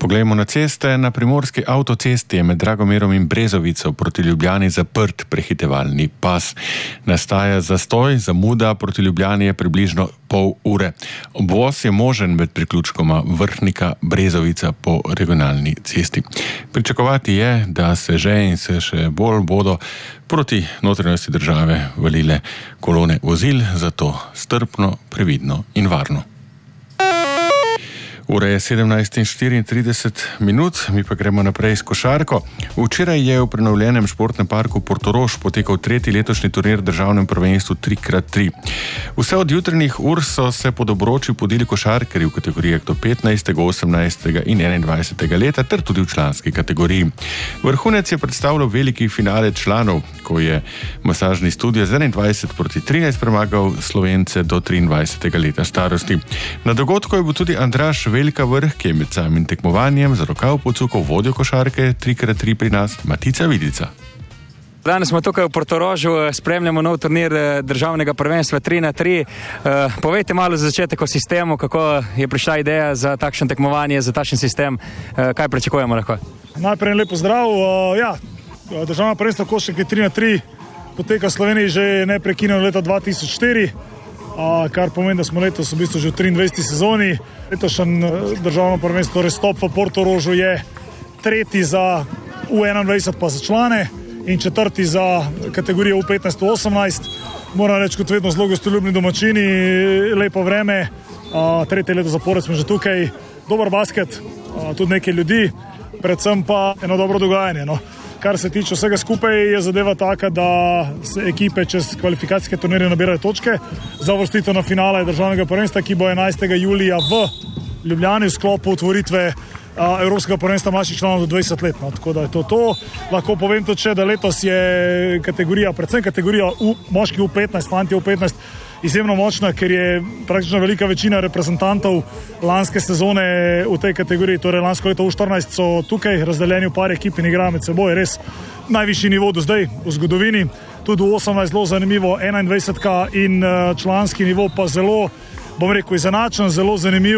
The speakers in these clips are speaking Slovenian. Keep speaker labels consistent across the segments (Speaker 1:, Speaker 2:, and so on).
Speaker 1: Poglejmo na ceste. Na primorski avtocesti je med Dragomerom in Brezovico proti Ljubljani zaprt prehitevalni pas. Nastaja zastoj, zamuda proti Ljubljani je približno pol ure. Obvoz je možen med priključkoma Vrhnika Brezovica po regionalni cesti. Pričakovati je, da se že in se še bolj bodo proti notranjosti države valile kolone vozil, zato strpno, previdno in varno. Ura je 17:34, mi pa gremo naprej s košarko. Včeraj je v prenovljenem športnem parku Portorož potekal tretji letošnji turnir v državnem prvenstvu 3x3. Vse od jutranjih ur so se pod obroči podili košarkarji v kategorijah do 15., 18. in 21. leta ter tudi v članski kategoriji. Vrhunec je predstavljal veliki finale članov, ko je masažni studio z 21:13 premagal Slovence do 23. leta starosti. Na dogodku je bil tudi Andraž Velika Vrh, ki je med samim tekmovanjem za rokav pocukal vodjo košarke 3x3 pri nas, Matica Vidica.
Speaker 2: Danes smo tukaj v Portorožu, spremljamo nov turnir državnega prvenstva 3x3. Povejte malo za začetek o sistemu, kako je prišla ideja za takšno tekmovanje, za takšen sistem, kaj pričakujemo lahko?
Speaker 3: Najprej lepo zdrav. Državno prvenstvo košarke 3x3 poteka v Sloveniji že neprekinjeno leta 2004. Kar pomeni, da smo letos v bistvu že v 23. sezoni. Letošnje državno prvenstvo, torej stop v Portorožu, je tretji za U21 pa za člane in četrti za kategorijo U15-18. Moram reči, kot vedno zelo gostoljubni domačini, lepo vreme, tretje leto zapored smo že tukaj, dober basket, tudi nekaj ljudi, predvsem pa eno dobro dogajanje. Kar se tiče vsega skupaj, je zadeva taka, da se ekipe čez kvalifikacijske turnirje nabirajo točke za uvrstitev na finale državnega prvenstva, ki bo 11. julija v Ljubljani v sklopu otvoritve Evropskega prvenstva mlajših članov do 20 let. Tako da je to. Lahko povem tudi še, da letos je kategorija, predvsem kategorija moški U15, fanti U15, izjemno močna, ker je praktično velika večina reprezentantov lanske sezone v tej kategoriji, torej lansko leto U14 so tukaj razdeljeni v par ekip in igrajo med seboj, res najvišji nivo do zdaj v zgodovini. Tudi v 18 zelo zanimivo, 21 in članski nivo pa zelo, bom rekel, izenačen, zelo zanimiv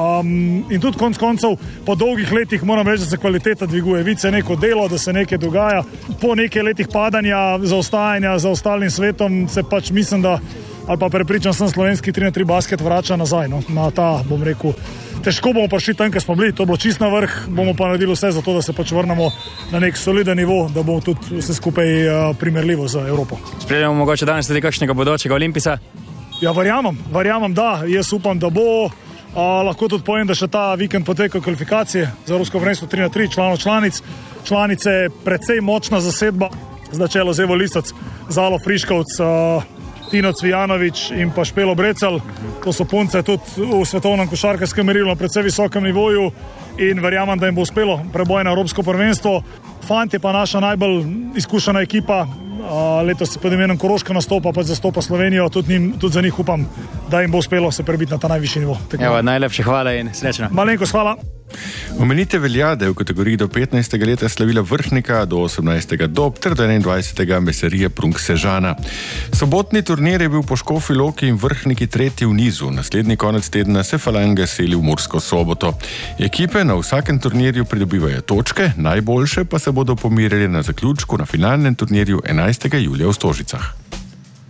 Speaker 3: in tudi konec koncev po dolgih letih moram reči, da se kvaliteta dviguje. Vidi se neko delo, da se nekaj dogaja. Po nekaj letih padanja, zaostajanja za ostalim svetom se pač mislim, da ali pa prepričan sem, slovenski 3x3 basket vrača nazaj na ta, bom rekel, težko bomo prišli tam, kjer smo bili, to bo čist na vrh, bomo pa naredili vse za to, da se pač vrnemo na nek soliden nivo, da bo tudi vse skupaj primerljivo za Evropo.
Speaker 2: Spremljamo mogoče danes tudi kakšnega bodočega Olimpijca?
Speaker 3: Ja, verjamem, da. Jaz upam, da bo. Lahko tudi povem, da še ta vikend potekajo kvalifikacije za Evropsko prvenstvo 3x3 članov članic. Članice precej močna zasedba, z načelo Zevo Lisac, Zalo Friškovc, Tino Cvijanovič in pa Špelo Brecelj. To so punce tudi v svetovnem košarkarskem merilu na precej visokem nivoju in verjamem, da jim bo uspelo preboj na Evropsko prvenstvo. Fantje pa naša najbolj izkušena ekipa, letos pod imenom Koroška nastopa, pa zastopa Slovenijo, tudi za njih upam, da jim bo uspelo se prebiti na ta najvišji nivo.
Speaker 2: Evo, najlepše hvala in srečno.
Speaker 3: Malenkost hvala.
Speaker 1: Omenite velja, da je v kategoriji do 15. leta slavila Vrhnika, do 18. Dob ter do 21. Meserije Prunk Sežana. Sobotni turnir je bil po Škofji Loki in Vrhniki tretji v nizu. Naslednji konec tedna se Falange seli v Mursko Soboto. Ekipe na vsakem turnirju pridobivajo točke, najboljše pa se bodo pomirili na zaključku na finalnem turnirju 11. julija v Stožicah.